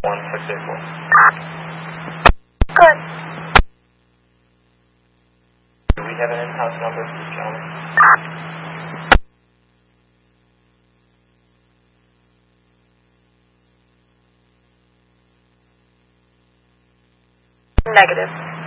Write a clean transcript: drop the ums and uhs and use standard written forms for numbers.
1684. Good. Do we have an in-house number for this gentleman? Negative.